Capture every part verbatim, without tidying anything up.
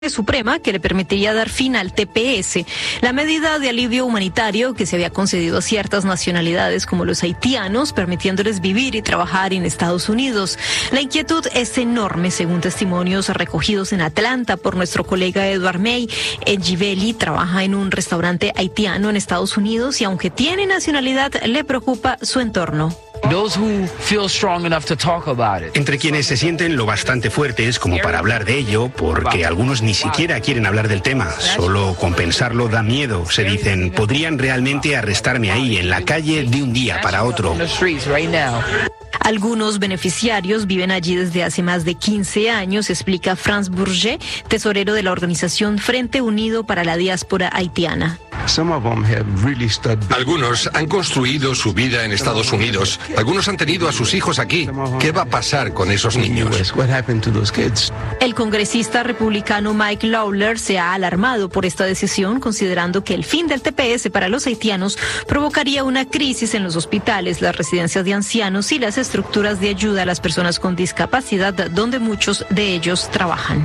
Suprema que le permitiría dar fin al T P S, la medida de alivio humanitario que se había concedido a ciertas nacionalidades como los haitianos, permitiéndoles vivir y trabajar en Estados Unidos. La inquietud es enorme, según testimonios recogidos en Atlanta por nuestro colega Edward May. Edgibeli trabaja en un restaurante haitiano en Estados Unidos y aunque tiene nacionalidad, le preocupa su entorno. Entre quienes se sienten lo bastante fuertes como para hablar de ello, porque algunos ni siquiera quieren hablar del tema, solo con pensarlo da miedo. Se dicen, podrían realmente arrestarme ahí, en la calle, de un día para otro. Algunos beneficiarios viven allí desde hace más de quince años, explica Franz Bourget, tesorero de la organización Frente Unido para la Diáspora Haitiana. Algunos han construido su vida en Estados Unidos. Algunos han tenido a sus hijos aquí. ¿Qué va a pasar con esos niños? El congresista republicano Mike Lawler se ha alarmado por esta decisión, considerando que el fin del T P S para los haitianos provocaría una crisis en los hospitales, las residencias de ancianos y las estructuras de ayuda a las personas con discapacidad, donde muchos de ellos trabajan.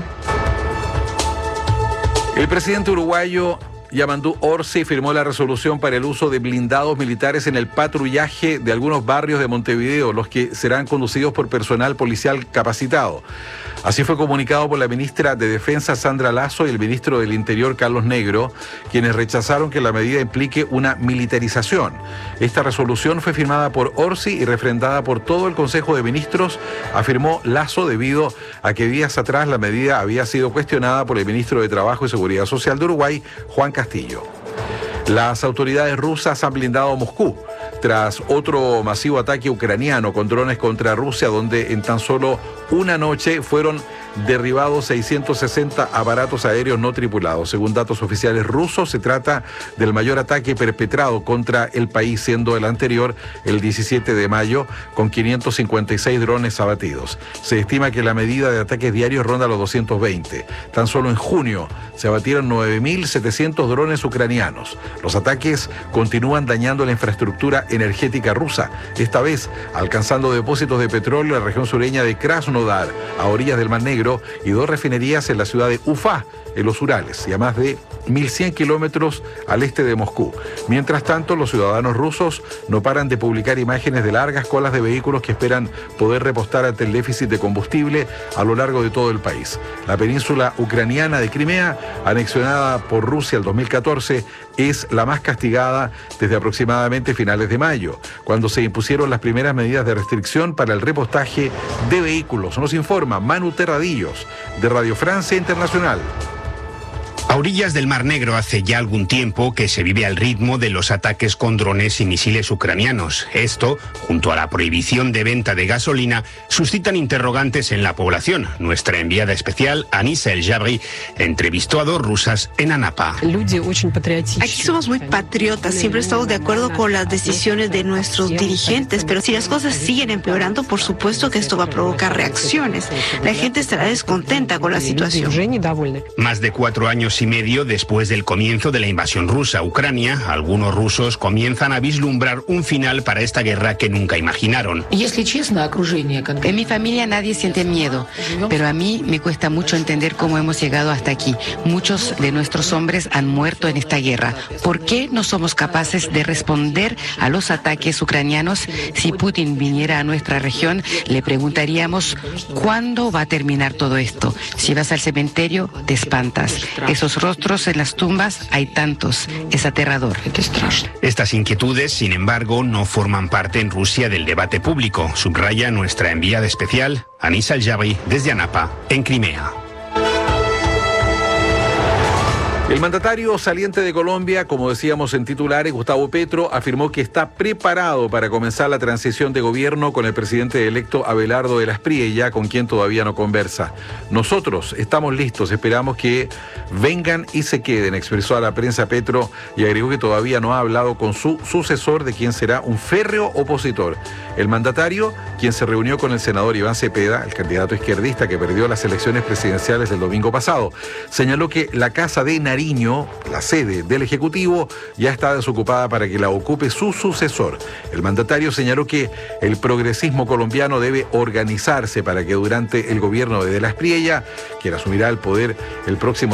El presidente uruguayo Yamandú Orsi firmó la resolución para el uso de blindados militares en el patrullaje de algunos barrios de Montevideo, los que serán conducidos por personal policial capacitado. Así fue comunicado por la ministra de Defensa Sandra Lasso y el ministro del Interior Carlos Negro, quienes rechazaron que la medida implique una militarización. Esta resolución fue firmada por Orsi y refrendada por todo el Consejo de Ministros, afirmó Lasso, debido a que días atrás la medida había sido cuestionada por el ministro de Trabajo y Seguridad Social de Uruguay, Juan Castillo. Las autoridades rusas han blindado Moscú tras otro masivo ataque ucraniano con drones contra Rusia, donde en tan solo una noche fueron derribados seiscientos sesenta aparatos aéreos no tripulados. Según datos oficiales rusos, se trata del mayor ataque perpetrado contra el país, siendo el anterior el diecisiete de mayo, con quinientos cincuenta y seis drones abatidos. Se estima que la medida de ataques diarios ronda los doscientos veinte. Tan solo en junio se abatieron nueve mil setecientos drones ucranianos. Los ataques continúan dañando la infraestructura energética rusa, esta vez alcanzando depósitos de petróleo en la región sureña de Krasnodar, a orillas del Mar Negro, y dos refinerías en la ciudad de Ufá, en los Urales, y a más de mil cien kilómetros al este de Moscú. Mientras tanto, los ciudadanos rusos no paran de publicar imágenes de largas colas de vehículos que esperan poder repostar ante el déficit de combustible a lo largo de todo el país. La península ucraniana de Crimea, anexionada por Rusia el dos mil catorce, es la más castigada desde aproximadamente finales de mayo, cuando se impusieron las primeras medidas de restricción para el repostaje de vehículos. Nos informa Manu Terradillos, de Radio Francia Internacional. A orillas del Mar Negro hace ya algún tiempo que se vive al ritmo de los ataques con drones y misiles ucranianos. Esto, junto a la prohibición de venta de gasolina, suscitan interrogantes en la población. Nuestra enviada especial, Anissa El-Jabri, entrevistó a dos rusas en Anapa. Aquí somos muy patriotas, siempre estamos de acuerdo con las decisiones de nuestros dirigentes, pero si las cosas siguen empeorando, por supuesto que esto va a provocar reacciones. La gente estará descontenta con la situación. Más de cuatro años y medio después del comienzo de la invasión rusa a Ucrania, algunos rusos comienzan a vislumbrar un final para esta guerra que nunca imaginaron. En mi familia nadie siente miedo, pero a mí me cuesta mucho entender cómo hemos llegado hasta aquí. Muchos de nuestros hombres han muerto en esta guerra. ¿Por qué no somos capaces de responder a los ataques ucranianos? Si Putin viniera a nuestra región, le preguntaríamos, ¿cuándo va a terminar todo esto? Si vas al cementerio, te espantas. Esos rostros en las tumbas hay tantos. Es aterrador. Estas inquietudes, sin embargo, no forman parte en Rusia del debate público, subraya nuestra enviada especial, Anissa El-Jabri, desde Anapa, en Crimea. El mandatario saliente de Colombia, como decíamos en titulares, Gustavo Petro, afirmó que está preparado para comenzar la transición de gobierno con el presidente electo Abelardo de las Priella, con quien todavía no conversa. Nosotros estamos listos, esperamos que vengan y se queden, expresó a la prensa Petro, y agregó que todavía no ha hablado con su sucesor, de quien será un férreo opositor. El mandatario, quien se reunió con el senador Iván Cepeda, el candidato izquierdista que perdió las elecciones presidenciales del domingo pasado, señaló que la Casa de Nariño Nariño, la sede del Ejecutivo, ya está desocupada para que la ocupe su sucesor. El mandatario señaló que el progresismo colombiano debe organizarse para que durante el gobierno de De la Espriella, quien asumirá el poder el próximo